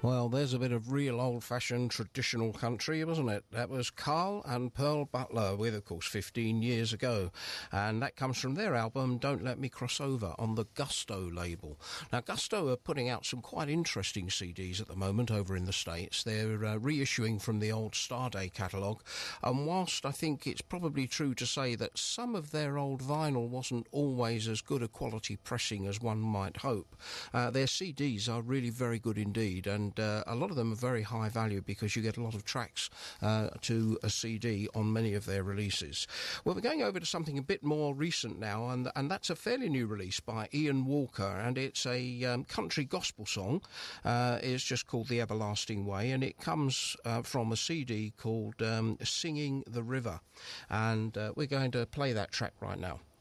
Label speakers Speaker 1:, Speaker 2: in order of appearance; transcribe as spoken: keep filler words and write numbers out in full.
Speaker 1: Well, there's a bit of real old-fashioned traditional country, wasn't it? That was Carl and Pearl Butler with, of course, fifteen years ago. And that comes from their album, Don't Let Me Cross Over, on the Gusto label. Now, Gusto are putting out some quite interesting C Ds at the moment over in the States. They're uh, reissuing from the old Starday catalogue. And whilst I think it's probably true to say that some of their old vinyl wasn't always as good a quality pressing as one might hope, uh, their C Ds are really very good indeed. And uh, a lot of them are very high value because you get a lot of tracks uh, to a C D on many of their releases. Well, we're going over to something a bit more recent now, and and that's a fairly new release by Ian Walker, and it's a um, country gospel song. Uh, it's just called The Everlasting Way, and it comes uh, from a C D called um, Singing the River. And uh, we're going to play that track right now.